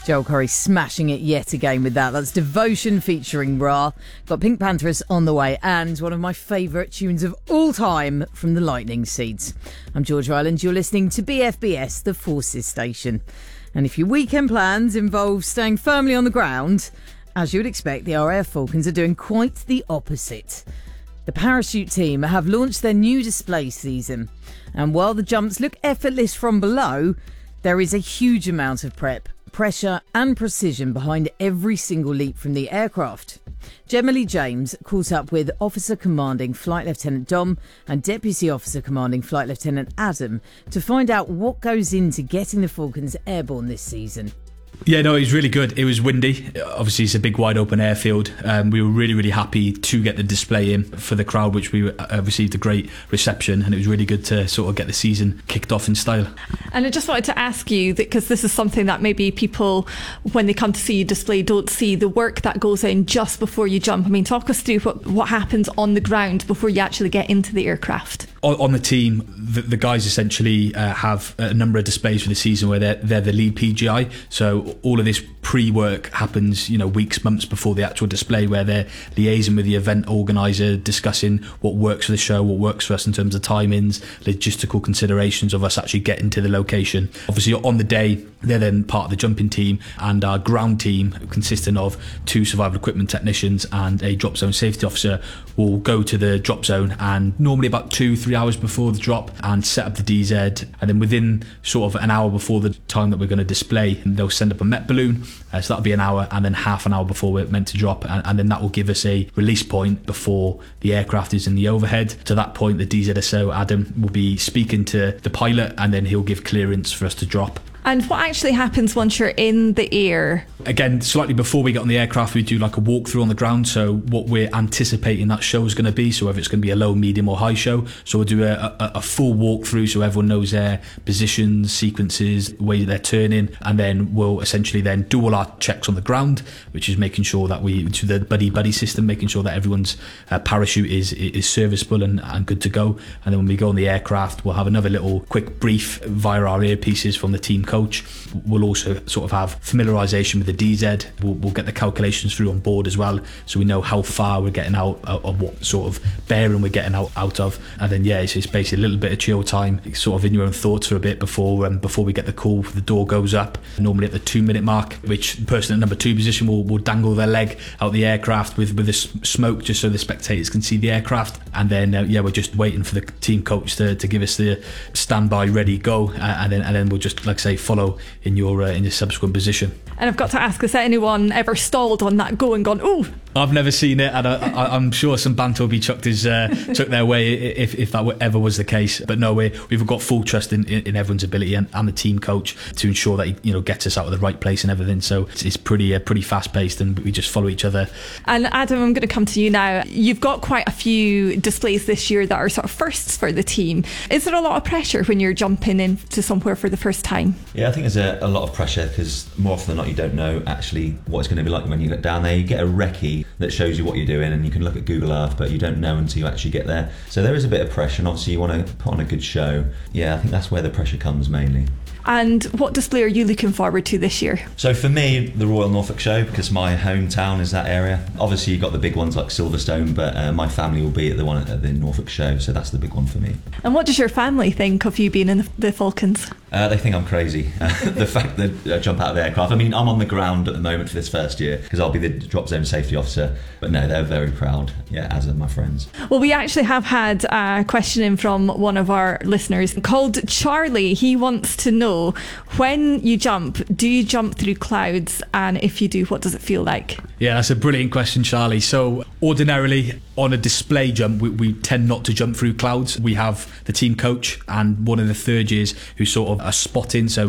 Joel Corey smashing it yet again with that. That's Devotion featuring Ra. Got Pink Panthers on the way, and one of my favourite tunes of all time from the Lightning Seeds. I'm Georgia Island. You're listening to BFBS, the Forces Station. And if your weekend plans involve staying firmly on the ground, as you would expect, the RAF Falcons are doing quite the opposite. The parachute team have launched their new display season. And while the jumps look effortless from below, there is a huge amount of prep, pressure and precision behind every single leap from the aircraft. Gemma Lee James caught up with Officer Commanding Flight Lieutenant Dom and Deputy Officer Commanding Flight Lieutenant Adam to find out what goes into getting the Falcons airborne this season. Yeah, no, it was really good. It was windy. Obviously, it's a big, wide open airfield. We were really, really happy to get the display in for the crowd, which we received a great reception, and it was really good to sort of get the season kicked off in style. And I just wanted to ask you, because this is something that maybe people, when they come to see you display, don't see the work that goes in just before you jump. I mean, talk us through what happens on the ground before you actually get into the aircraft. On the team, the guys essentially have a number of displays for the season where they're the lead PGI. So all of this pre-work happens, weeks, months before the actual display, where they're liaising with the event organiser, discussing what works for the show, what works for us in terms of timings, logistical considerations of us actually getting to the location. Obviously, on the day, they're then part of the jumping team, and our ground team, consisting of 2 survival equipment technicians and a drop zone safety officer, will go to the drop zone, and normally about 2-3 hours before the drop, and set up the DZ, and then within sort of an hour before the time that we're going to display, they'll send up a Met balloon. So that'll be an hour, and then half an hour before we're meant to drop, and then that will give us a release point before the aircraft is in the overhead. To that point, the DZSO Adam will be speaking to the pilot, and then he'll give clearance for us to drop. And what actually happens once you're in the air? Again, slightly before we get on the aircraft, we do like a walkthrough on the ground. So what we're anticipating that show is going to be, so whether it's going to be a low, medium or high show. So we'll do a full walkthrough so everyone knows their positions, sequences, the way they're turning. And then we'll essentially then do all our checks on the ground, which is making sure that we, to the buddy system, making sure that everyone's parachute is serviceable and good to go. And then when we go on the aircraft, we'll have another little quick brief via our earpieces from the team coach. We'll also sort of have familiarisation with the DZ. We'll get the calculations through on board as well, so we know how far we're getting out of what sort of bearing we're getting out of. And then it's basically a little bit of chill time, sort of in your own thoughts for a bit before we get the call. The door goes up normally at the 2-minute mark, which the person at number 2 position will dangle their leg out the aircraft with the smoke, just so the spectators can see the aircraft. And then we're just waiting for the team coach to give us the standby ready go, and then we'll just, like I say, follow in your subsequent position. And I've got to ask, has anyone ever stalled on that go and gone, ooh? I've never seen it, and I'm sure some banter will be chucked their way if that ever was the case. But no, we've got full trust in everyone's ability and the team coach to ensure that he gets us out of the right place and everything. So it's pretty fast paced, and we just follow each other. And Adam, I'm going to come to you now. You've got quite a few displays this year that are sort of firsts for the team. Is there a lot of pressure when you're jumping into somewhere for the first time? Yeah, I think there's a lot of pressure, because more often than not you don't know actually what it's going to be like when you get down there. You get a recce that shows you what you're doing, and you can look at Google Earth, but you don't know until you actually get there. So there is a bit of pressure, and obviously you want to put on a good show. Yeah, I think that's where the pressure comes mainly. And what display are you looking forward to this year? So for me, the Royal Norfolk Show, because my hometown is that area. Obviously you've got the big ones like Silverstone, but my family will be at the Norfolk Show, so that's the big one for me. And what does your family think of you being in the Falcons? They think I'm crazy. The fact that I jump out of the aircraft. I mean, I'm on the ground at the moment for this first year, because I'll be the drop zone safety officer. But no, they're very proud, as are my friends. Well, we actually have had a question in from one of our listeners called Charlie. He wants to know, when you jump, do you jump through clouds? And if you do, what does it feel like? Yeah, that's a brilliant question, Charlie. So ordinarily on a display jump, we tend not to jump through clouds. We have the team coach and one of the third years who sort of are spotting. So